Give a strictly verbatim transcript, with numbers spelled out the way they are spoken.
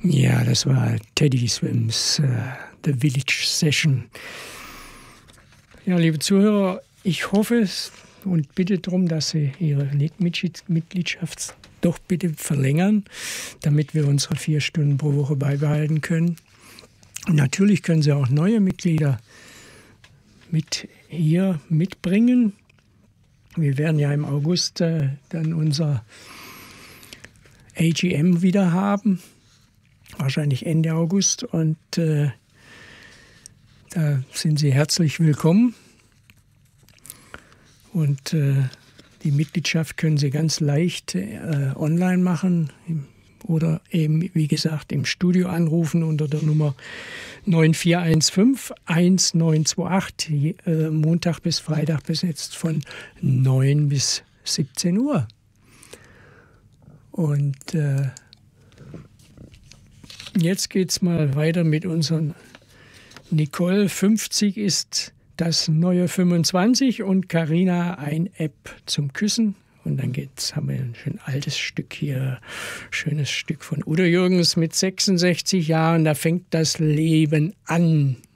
Ja, das war Teddy Swims, uh, The Village Session. Ja, liebe Zuhörer, ich hoffe es und bitte darum, dass Sie Ihre Mitgliedschaft doch bitte verlängern, damit wir unsere vier Stunden pro Woche beibehalten können. Und natürlich können Sie auch neue Mitglieder mit hier mitbringen. Wir werden ja im August äh, dann unser A G M wieder haben, wahrscheinlich Ende August, und äh, da sind Sie herzlich willkommen. Und äh, die Mitgliedschaft können Sie ganz leicht äh, online machen oder eben, wie gesagt, im Studio anrufen unter der Nummer neun vier eins fünf eins neun zwei acht, äh, Montag bis Freitag besetzt von neun bis siebzehn Uhr. Und äh, jetzt geht es mal weiter mit unseren Nicole. fünfzig ist das neue fünfundzwanzig und Carina ein App zum Küssen. Und dann geht's, haben wir ein schön altes Stück hier, schönes Stück von Udo Jürgens mit sechsundsechzig Jahren. Da fängt das Leben an.